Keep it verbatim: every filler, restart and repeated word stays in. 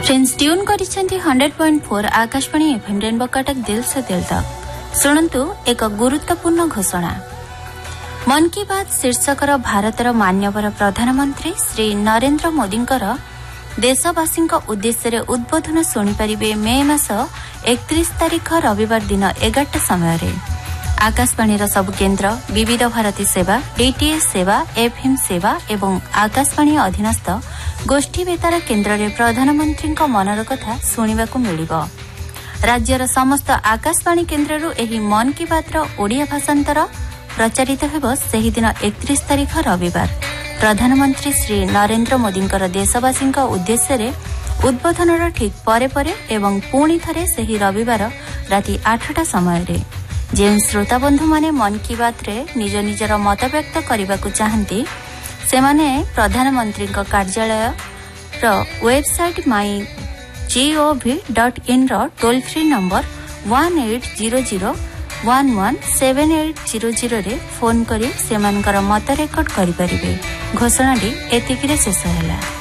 Friends tune करिसेंती hundred point four Akashvani FM rainbow Cuttack दिल से दिल तक शुणु एक गुरुत्वपूर्ण घोषणा। मन की बात शीर्षकर भारतर मान्यवर प्रधानमंत्री श्री नरेंद्र मोदी देशवासी उद्देश्य उद्बोधन शुणिपारे मे मास एकतीस तारीख रविवार दिन एगारटा समय आकाशवाणी सबु केन्द्र विविध भारती सेवा डीटीएच सेवा एफएम सेवा एवं आकाशवाणी अधीनस्थ गोष्ठी बेतार केन्द्र में प्रधानमंत्री मनर कथा शुणा मिल राज्यर समस्त आकाशवाणी केन्द्र एही मन की बात ओडिया भाषांतर प्रचारित हेब सेही दिन एकतीस तारीख रविवार प्रधानमंत्री श्री नरेंद्र मोदी देशवासी उद्देश्य उद्बोधन ठीक परे परे एवं पुणी थरे सेही रविवार राति आठटा समय जे श्रोता बंधु माने मन की बात रे निज निजर मत व्यक्त करने को चाहती से माने प्रधानमंत्री कार्यालय रो website my gov dot in row toll free number one eight zero zero one one seven eight zero zero रे फोन करी सेमानकर मत रेकर्ड करि परिबे। घोषणाटी एतिकिरे शेष होला।